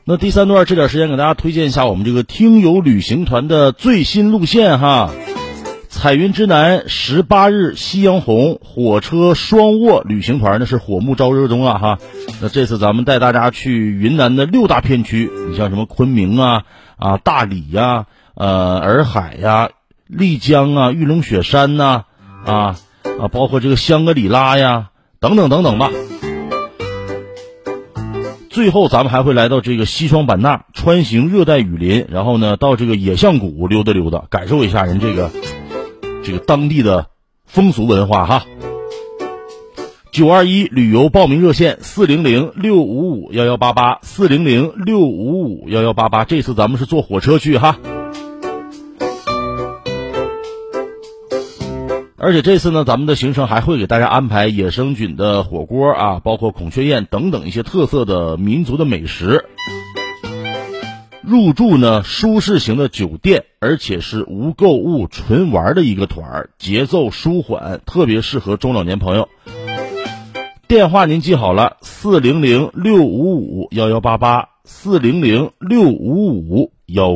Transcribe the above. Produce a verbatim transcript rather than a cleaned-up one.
那第三段这点时间给大家推荐一下我们这个听友旅行团的最新路线哈。彩云之南十八日夕阳红火车双卧旅行团呢是火木招热中啊哈。那这次咱们带大家去云南的六大片区，你像什么昆明啊啊大理呀、呃洱海呀、丽江啊、玉龙雪山呐 啊, 啊啊包括这个香格里拉呀等等等等吧。最后咱们还会来到这个西双版纳，穿行热带雨林，然后呢到这个野象谷溜达溜达，感受一下人这个这个当地的风俗文化哈。九二一旅游报名热线四零零六五五幺幺八八四零零六五五幺幺八八，这次咱们是坐火车去哈。而且这次呢，咱们的行程还会给大家安排野生菌的火锅啊，包括孔雀宴等等一些特色的民族的美食。入住呢舒适型的酒店，而且是无购物纯玩的一个团，节奏舒缓，特别适合中老年朋友。电话您记好了，四零零六五五幺幺八八四零零六五五幺